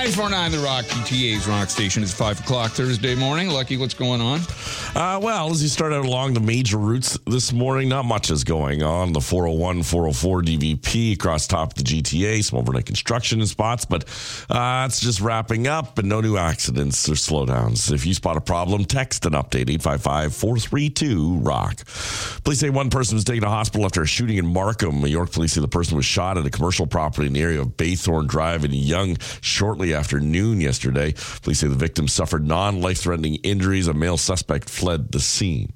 94.9 The Rock, GTA's Rock Station. It's 5 o'clock Thursday morning. Lucky, what's going on? Well, as you start out along the major routes this morning, not much is going on. The 401, 404 DVP across top of the GTA, some overnight construction in spots, but it's just wrapping up and no new accidents or slowdowns. If you spot a problem, text an update, 855-432-ROCK. Police say one person was taken to hospital after a shooting in Markham. York police say the person was shot at a commercial property in the area of Baythorn Drive in Young shortly after noon yesterday. Police say the victim suffered non-life-threatening injuries. A male suspect fled the scene.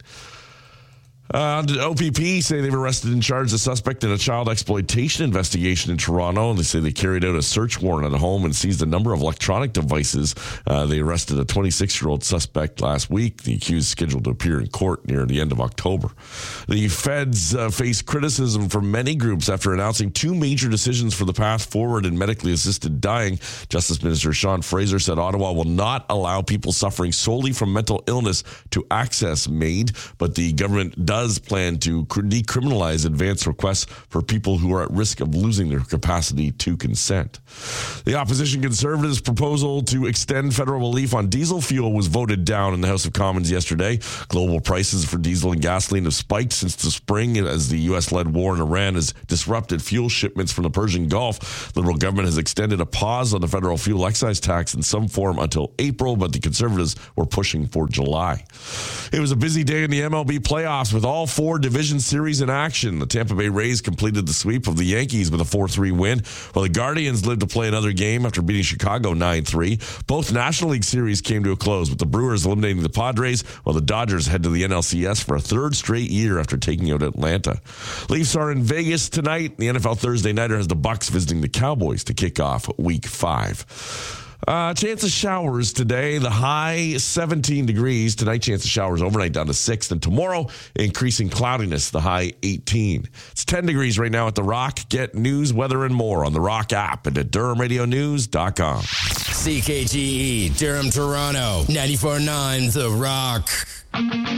The OPP say they've arrested and charged a suspect in a child exploitation investigation in Toronto. They say they carried out a search warrant at a home and seized a number of electronic devices. They arrested a 26-year-old suspect last week. The accused is scheduled to appear in court near the end of October. The feds face criticism from many groups after announcing two major decisions for the path forward in medically assisted dying. Justice Minister Sean Fraser said Ottawa will not allow people suffering solely from mental illness to access MAID, but the government does plan to decriminalize advance requests for people who are at risk of losing their capacity to consent. The opposition Conservatives' proposal to extend federal relief on diesel fuel was voted down in the House of Commons yesterday. Global prices for diesel and gasoline have spiked since the spring as the U.S.-led war in Iran has disrupted fuel shipments from the Persian Gulf. The Liberal government has extended a pause on the federal fuel excise tax in some form until April, but the Conservatives were pushing for July. It was a busy day in the MLB playoffs with all four division series in action. The Tampa Bay Rays completed the sweep of the Yankees with a 4-3 win, while the Guardians lived to play another game after beating Chicago 9-3. Both National League series came to a close, with the Brewers eliminating the Padres, while the Dodgers head to the NLCS for a third straight year after taking out Atlanta. Leafs are in Vegas tonight. The NFL Thursday Nighter has the Bucks visiting the Cowboys to kick off Week 5. Chance of showers today. The high 17 degrees. Tonight, chance of showers overnight down to 6. And tomorrow, increasing cloudiness, the high 18. It's 10 degrees right now at The Rock. Get news, weather, and more on The Rock app and at DurhamRadioNews.com. CKGE, Durham, Toronto, 94.9 The Rock.